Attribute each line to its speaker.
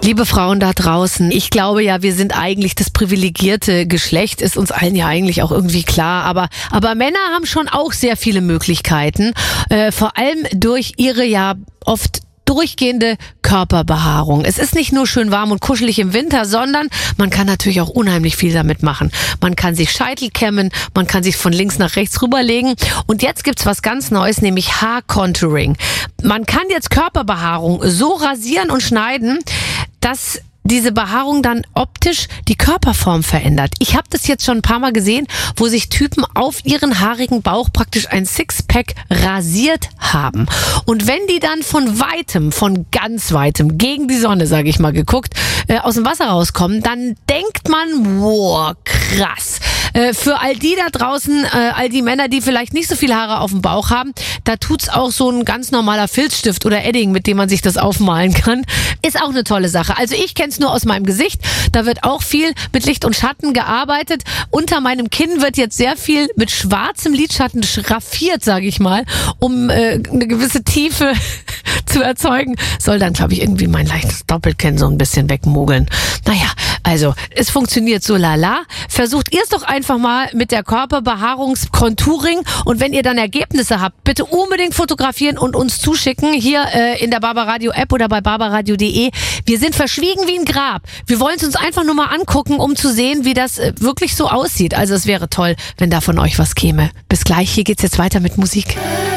Speaker 1: Liebe Frauen da draußen, ich glaube ja, wir sind eigentlich das privilegierte Geschlecht, ist uns allen ja eigentlich auch irgendwie klar, aber Männer haben schon auch sehr viele Möglichkeiten, vor allem durch ihre ja oft durchgehende Körperbehaarung. Es ist nicht nur schön warm und kuschelig im Winter, sondern man kann natürlich auch unheimlich viel damit machen. Man kann sich Scheitel kämmen, man kann sich von links nach rechts rüberlegen und jetzt gibt's was ganz Neues, nämlich Haarcontouring. Man kann jetzt Körperbehaarung so rasieren und schneiden, dass diese Behaarung dann optisch die Körperform verändert. Ich habe das jetzt schon ein paar Mal gesehen, wo sich Typen auf ihren haarigen Bauch praktisch ein Sixpack rasiert haben. Und wenn die dann von ganz weitem, gegen die Sonne, sage ich mal, geguckt, aus dem Wasser rauskommen, dann denkt man, wow, krass. Für all die da draußen, all die Männer, die vielleicht nicht so viel Haare auf dem Bauch haben, da tut's auch so ein ganz normaler Filzstift oder Edding, mit dem man sich das aufmalen kann. Ist auch eine tolle Sache. Also ich kenn's nur aus meinem Gesicht. Da wird auch viel mit Licht und Schatten gearbeitet. Unter meinem Kinn wird jetzt sehr viel mit schwarzem Lidschatten schraffiert, sage ich mal, um eine gewisse Tiefe zu erzeugen. Soll dann, glaube ich, irgendwie mein leichtes Doppelkinn so ein bisschen wegmogeln. Naja, also es funktioniert so lala. Versucht ihr es doch einfach mal mit der Körperbehaarungscontouring und wenn ihr dann Ergebnisse habt, bitte unbedingt fotografieren und uns zuschicken hier in der Barbaradio App oder bei barbaradio.de. Wir sind verschwiegen wie ein Grab. Wir wollen es uns einfach nur mal angucken, um zu sehen, wie das wirklich so aussieht. Also es wäre toll, wenn da von euch was käme. Bis gleich, hier geht's jetzt weiter mit Musik.